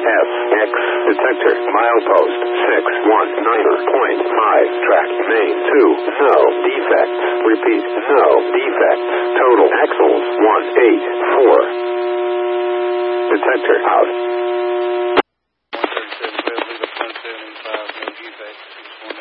SX. Detector. Milepost 619.5. Track. Main 2. No defects. Repeat. No defects. Total axles 184. Detector out.